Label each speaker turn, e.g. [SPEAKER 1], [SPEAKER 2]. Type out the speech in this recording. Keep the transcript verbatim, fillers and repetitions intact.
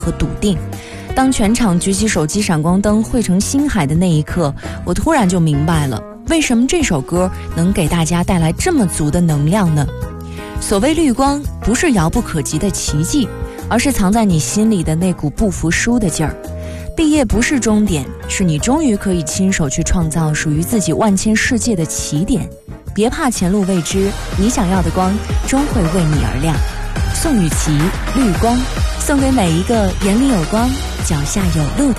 [SPEAKER 1] 和笃定。当全场举起手机闪光灯汇成星海的那一刻，我突然就明白了，为什么这首歌能给大家带来这么足的能量呢？所谓绿光，不是遥不可及的奇迹，而是藏在你心里的那股不服输的劲儿。毕业不是终点，是你终于可以亲手去创造属于自己万千世界的起点。别怕前路未知，你想要的光终会为你而亮。宋雨琦，绿光，送给每一个眼里有光、脚下有路的